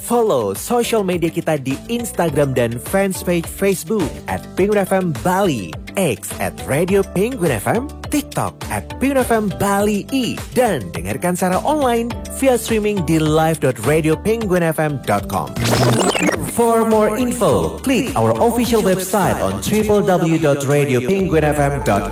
Follow social media kita di Instagram dan fanspage Facebook @penguin.fm Bali, X @Radio Penguin FM, TikTok @Penguin FM Bali I, dan dengarkan secara online via streaming di live.radiopenguinfm.com. For more info, click our official website on www.radiopenguinfm.com.